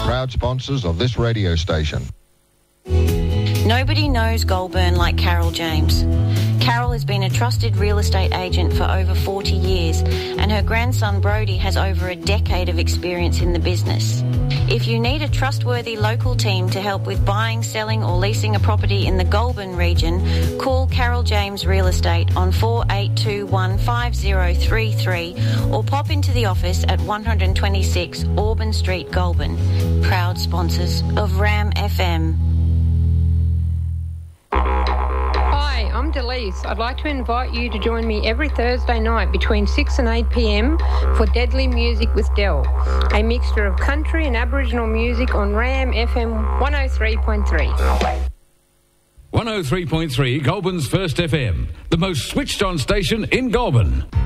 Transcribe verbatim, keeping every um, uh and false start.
proud sponsors of this radio station. Nobody knows Goulburn like Carol James. Carol has been a trusted real estate agent for over forty years, and her grandson Brody has over a decade of experience in the business. If you need a trustworthy local team to help with buying, selling or leasing a property in the Goulburn region, call Carol James Real Estate on four eight two one, five zero three three or pop into the office at one twenty-six Auburn Street, Goulburn. Proud sponsors of Ram F M. Hi, I'm Delise. I'd like to invite you to join me every Thursday night between six and eight p.m. for Deadly Music with Del, a mixture of country and Aboriginal music on Ram F M one oh three point three. one oh three point three, Goulburn's first F M, the most switched on station in Goulburn.